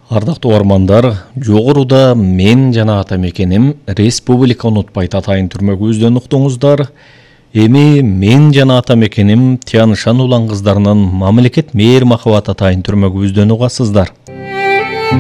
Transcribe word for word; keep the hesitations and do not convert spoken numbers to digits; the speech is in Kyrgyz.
Ардактуу угармандар, жогоруда мен жана ата мекеним республика унутпайт атайын түрмөгүбүздөн уктуңуздар. Эми мен жана ата мекеним Тянышан улан кыздарынын мамлекет мээр махабат атайын түрмөгүбүздөн угасыздар.